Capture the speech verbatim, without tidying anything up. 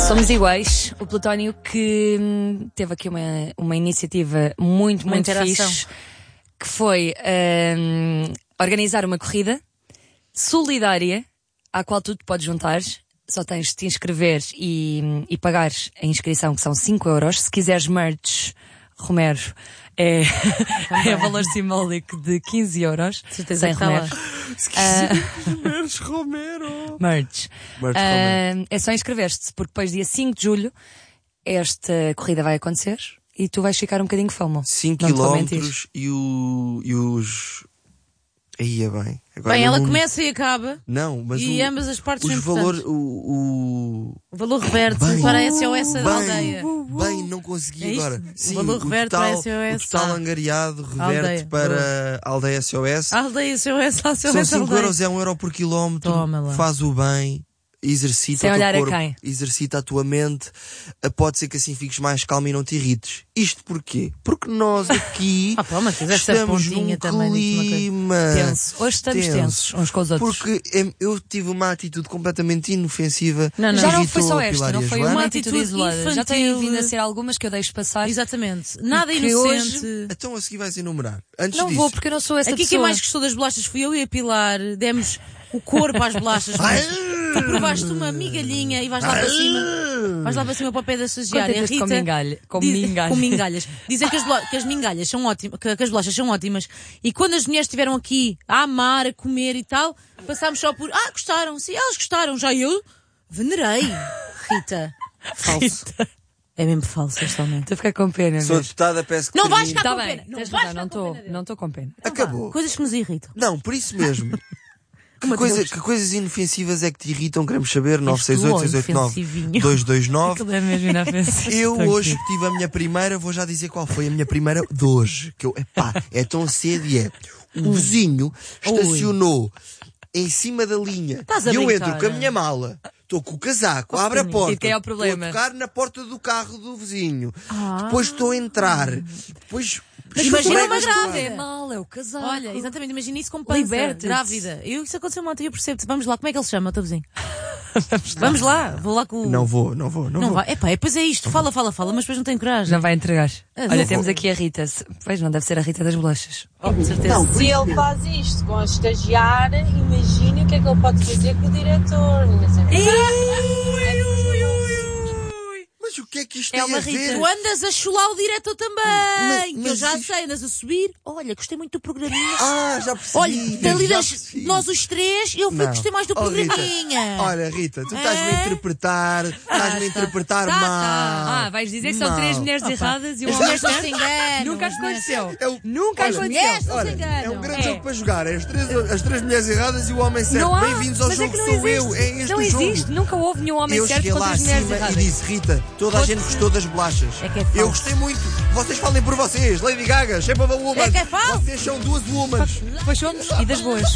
Somos iguais. O Plutónio que hum, teve aqui uma, uma iniciativa muito, Uma muito interação. fixe, que foi hum, organizar uma corrida solidária à qual tu te podes juntar. Só tens de te inscrever e, e pagares a inscrição, que são cinco euros. Se quiseres merch, Romero, é, é valor simbólico de quinze euros. Certeza Sem que está Romero. lá. Se quiseres, Merch Romero. Merch. Merch Ah, Romero. é só inscrever-te, porque depois, dia cinco de julho, esta corrida vai acontecer e tu vais ficar um bocadinho FOMO. cinco Não te vou mentir. quilómetros e, o, e os... Aí é bem. Agora Bem, eu ela não- começa e acaba. Não, mas E o, ambas as partes os são valor, importantes. o, o... O valor reverte Bem. para a S O S da Bem, aldeia. Bem, não consegui É isto? agora. O Sim, valor reverte para a total, S O S. o total Ah. angariado reverte Aldeia. para a aldeia S O S. A aldeia S O S, a S O S São aldeia. cinco euros, é um euro por quilómetro. Toma lá. Faz o bem, exercita Sem o teu olhar a corpo, quem? exercita a tua mente. Ah, Pode ser que assim fiques mais calmo e não te irrites. Isto porquê? Porque nós aqui Ah, pá, mas fizeste a estamos num pontinha também, diz-me uma coisa. clima Tenso. Hoje estamos tenso. tensos uns com os outros. Porque em- eu tive uma atitude completamente inofensiva. Não, não. Já não Irritou foi só a esta, Pilar não e a foi Joana. uma Uma atitude atitude isolada. Já têm infantil. vindo a ser algumas que eu deixo passar. Exatamente. Nada Que inocente. hoje- Então a seguir vais enumerar. Antes Não disso. vou, porque eu não sou essa Aqui pessoa. quem mais gostou das bolachas fui eu e a Pilar. Demos o corpo às bolachas. Ai! Tu provaste uma migalhinha e vais lá para cima. Vais lá para cima para o pé da estagiária. Contentas-te Rita, com mingalha- com diz- mingalhas. com mingalhas. Dizem que as, bolo- que as mingalhas são ótimas, que, que as bolachas são ótimas. E quando as mulheres estiveram aqui a amar, a comer e tal, passámos só por. Ah, gostaram, sim, elas gostaram. Já eu venerei. Rita. Falso. É mesmo falso este aumento. Estou a ficar com pena. Sou vês? deputada, peço que Não vais termine. ficar Tá com bem, pena. Não tens vais razão, não ficar com estou pena dele. não estou com pena. Acabou. Coisas que nos irritam. Não, por isso mesmo. Que, Meu coisa, Deus. que coisas inofensivas é que te irritam? Queremos saber. nove seis oito, seis oito nove, inofensivinho. dois dois nove. Aquilo é mesmo inofensivo. Eu Estou hoje aqui. tive a minha primeira, vou já dizer qual foi a minha primeira de hoje. Que eu, epá, é tão cedo e é. O vizinho estacionou em cima da linha. Estás a E eu brincar, entro com a não? minha mala. Estou com o casaco, Oh, abre a pequenino. porta. E quem é o problema? Estou a tocar na porta do carro do vizinho. Ah. Depois estou a entrar. Depois. Mas imagina uma escorregas grávida. toda. É mal, é o casaco. Olha, exatamente, imagina isso com pança, Liberta-te. grávida. Eu, isso aconteceu ontem, eu percebo-te. Vamos lá, como é que ele se chama, o teu vizinho? Vamos lá, vou lá com o... Não vou, não vou, não, Não vou. vai. Epá, depois é isto, fala, fala, fala, mas depois não tenho coragem. Não vai entregar. Ah, Olha, não temos vou. aqui a Rita. Se- Pois não, deve ser a Rita das bolachas. Oh, de certeza. Se ele faz isto com a estagiária, imagina o que é que ele pode fazer com o diretor. Mas o que é que isto É tem uma a ver? Tu andas a chular o diretor também, Mas- que eu mas já isto- sei, andas a subir. Olha, gostei muito do programinha. Ah, já percebi. Olha, dali já das, percebi. nós os três, eu fui Não. gostei mais do Oh, Rita, programinha. Olha, Rita, tu estás-me a É? interpretar, estás-me a tá. interpretar Tá, tá. mal. Ah, vais dizer que são Mal. três mulheres erradas e um As homem mulheres não certo? se enganam. Nunca as mulheres- aconteceu. É o- Nunca olha, aconteceu. mulheres não se Olha, enganam. é um grande É. jogo para jogar. É as três, as três mulheres erradas e o homem certo. Não há, Bem-vindos ao mas é jogo, que não sou existe. eu. É este Não o jogo. existe, nunca houve nenhum homem Eu certo cheguei com lá três mulheres acima e erradas. disse, Rita, toda a gente gostou das bolachas. É que é falso. Eu gostei muito. Vocês falem por vocês. Lady Gaga, Shape of a Woman. É que é falso. Vocês são duas women. Pois somos, e das boas.